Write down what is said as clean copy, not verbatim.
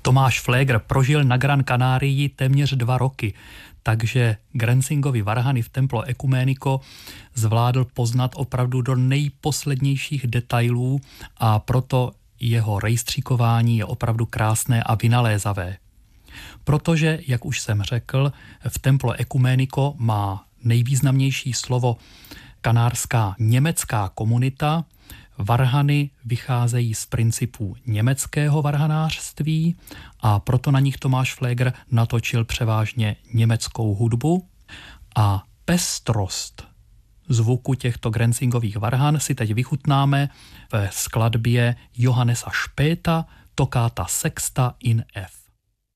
Tomáš Pfléger prožil na Gran Canarii téměř 2 roky, takže Grenzingovy varhany v Templo Ecumenico zvládl poznat opravdu do nejposlednějších detailů a proto jeho rejstříkování je opravdu krásné a vynalézavé. Protože, jak už jsem řekl, v Templo Ecumenico má nejvýznamnější slovo kanárská německá komunita. Varhany vycházejí z principů německého varhanářství a proto na nich Tomáš Pfléger natočil převážně německou hudbu a pestrost zvuku těchto Grenzingových varhan si teď vychutnáme ve skladbě Johannesa Späta Toccata sexta in F.